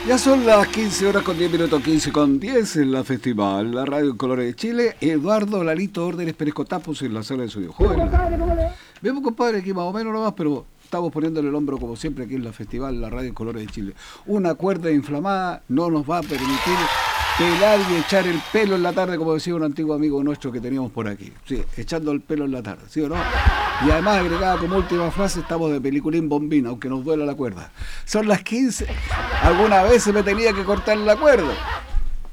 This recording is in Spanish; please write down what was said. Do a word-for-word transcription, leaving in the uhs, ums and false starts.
Ya son las quince horas con diez minutos, quince con diez en la festival, la radio en Colores de Chile. Eduardo Lalito Órdenes Pérez Cotapos en la sala de estudio. Joven. Vemos, compadre, aquí más o menos nomás, pero estamos poniéndole el hombro como siempre aquí en la festival, la radio en Colores de Chile. Una cuerda inflamada no nos va a permitir pelar y echar el pelo en la tarde, como decía un antiguo amigo nuestro que teníamos por aquí. Sí, echando el pelo en la tarde, ¿sí o no? Y además, agregada como última frase, estamos de peliculín bombín, aunque nos duela la cuerda. Son las quince. Alguna vez se me tenía que cortar la cuerda.